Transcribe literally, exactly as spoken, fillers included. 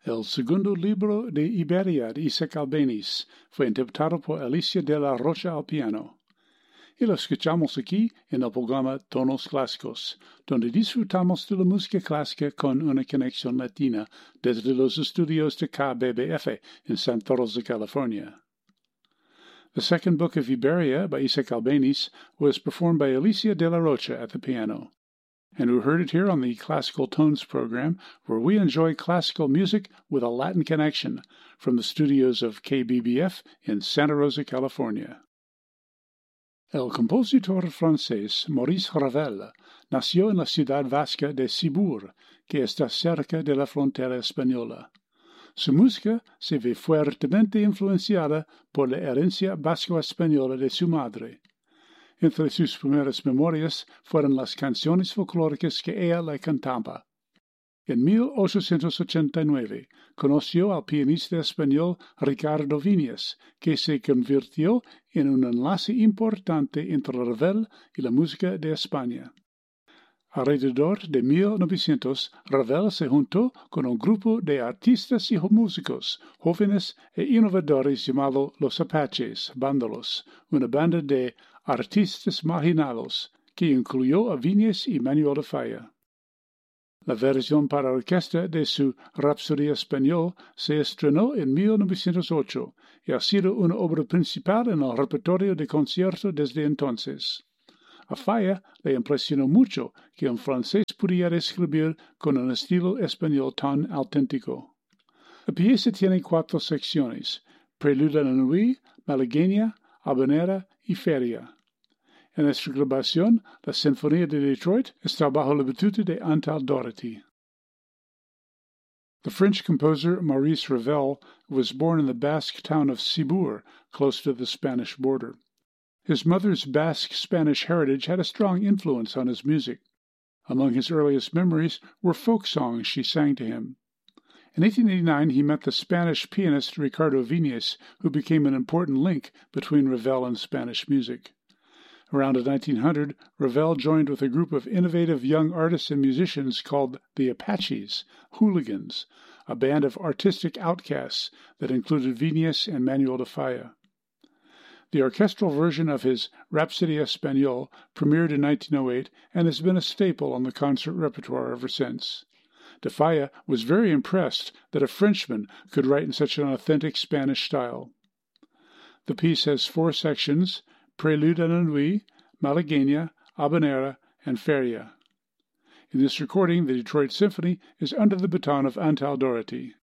El segundo libro de Iberia de Isaac Albéniz fue interpretado por Alicia de la Rocha al piano. Y lo escuchamos aquí en el programa Tonos Clásicos, donde disfrutamos de la música clásica con una conexión latina desde los estudios de K B B F in Santa Rosa, California. The second book of Iberia by Isaac Albéniz was performed by Alicia de la Rocha at the piano. And we heard it here on the Classical Tones program, where we enjoy classical music with a Latin connection from the studios of K B B F in Santa Rosa, California. El compositor francés Maurice Ravel nació en la ciudad vasca de Ciboure, que está cerca de la frontera española. Su música se ve fuertemente influenciada por la herencia vasco-española de su madre. Entre sus primeras memorias fueron las canciones folclóricas que ella le cantaba. En mil ochocientos ochenta y nueve conoció al pianista español Ricardo Viñas, que se convirtió en un enlace importante entre Ravel y la música de España. Alrededor de mil novecientos, Ravel se juntó con un grupo de artistas y músicos jóvenes e innovadores llamado Los Apaches, Vándalos, una banda de artistas marginados que incluyó a Viñas y Manuel de Falla. La versión para orquesta de su Rapsodia Español se estrenó en mil novecientos ocho y ha sido una obra principal en el repertorio de concierto desde entonces. A Falla le impresionó mucho que un francés pudiera escribir con un estilo español tan auténtico. La pieza tiene cuatro secciones: Prelude a la Nuit, Malagueña, Habanera y Feria. En esta grabación, la Sinfonía de Detroit está bajo la batuta de Antal Doherty. The French composer Maurice Ravel was born in the Basque town of Ciboure, close to the Spanish border. His mother's Basque Spanish heritage had a strong influence on his music. Among his earliest memories were folk songs she sang to him. In eighteen eighty-nine, he met the Spanish pianist Ricardo Viñas, who became an important link between Ravel and Spanish music. Around nineteen hundred, Ravel joined with a group of innovative young artists and musicians called the Apaches, Hooligans, a band of artistic outcasts that included Viñas and Manuel de Falla. The orchestral version of his Rhapsody Espagnole premiered in nineteen oh eight and has been a staple on the concert repertoire ever since. De Falla was very impressed that a Frenchman could write in such an authentic Spanish style. The piece has four sections: Prelude à la Nuit, Malagueña, Habanera, and Feria. In this recording, the Detroit Symphony is under the baton of Antal Doherty.